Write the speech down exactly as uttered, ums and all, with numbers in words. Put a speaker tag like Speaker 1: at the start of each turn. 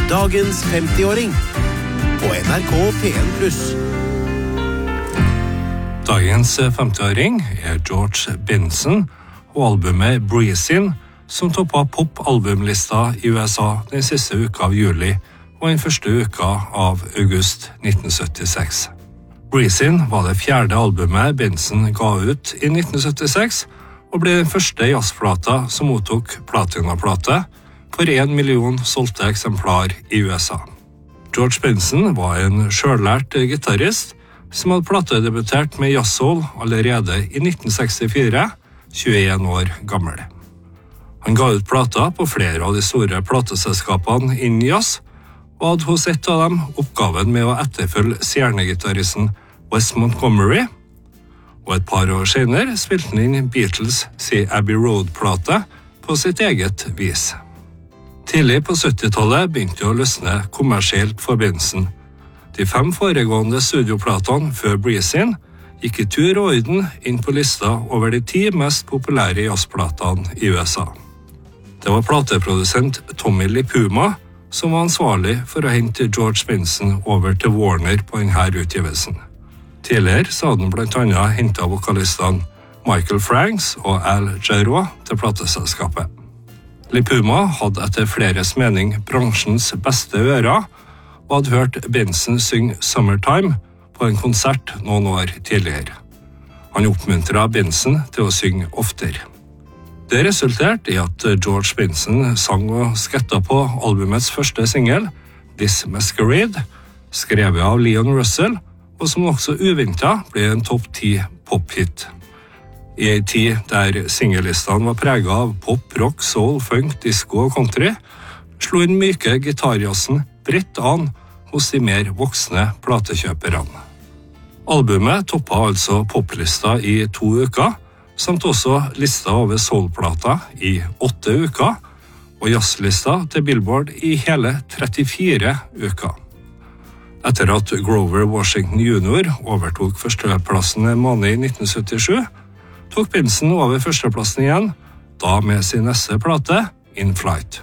Speaker 1: Dagens femtiåring på N R K P en pluss.
Speaker 2: Dagens femtiåring er George Benson og albumet Breezin', som toppet pop-albumlista i U S A den siste uka av juli og den første uka av august nitten syttiseks. Breezin' var det fjerde albumet Benson ga ut i nitten syttiseks, og ble den første jazzplata som mottok platinaplate for en million solgte eksemplar i U S A. George Benson var en selvlært gitarist som hadde platedebutert med jazzsoul allerede i nitten sekstifire, tjueen år gammel. Han ga ut plata på flere av de store plateselskapene innen jazz, og hadde hos ett av dem oppgaven med å etterfølge stjernegitaristen Wes Montgomery, og et par år senere spilte han inn Beatles sin Abbey Road-plate på sitt eget vis. Tidlig på syttitallet begynte det å løsne kommersielt for Benson. De fem foregående studioplatene før Breezin' gikk i tur og orden inn på lista over de ti mest populære jazzplatene i U S A. Det var plateprodusent Tommy LiPuma som var ansvarlig for å hente George Benson over til Warner på denne utgivelsen. Tidligere så hadde han blant annet hentet vokalistene Michael Franks og Al Jarreau til plateselskapet. LiPuma hadde etter fleres mening bransjens beste ører, og hadde hørt Benson synge Summertime på en konsert noen år tidligere. Han oppmuntret Benson til å synge oftere. Det resulterte i at George Benson sang og sketta på albumets første single, This Masquerade, skrevet av Leon Russell, og som også uventet ble en topp ti pophit. I en tid der singellistene var preget av pop, rock, soul, funk, disco og country, slo den myke gitarjazzen bredt an hos de mer voksne platekjøperne. Albumet toppet altså poplista i to uker, samt også lista over soulplata i åtte uker, og jazzlista til Billboard i hele trettifire uker. Etter at Grover Washington junior overtok førsteplassen en måned i nitten syttisju, tok Benson over førsteplassen igjen, da med sin neste plate, In Flight.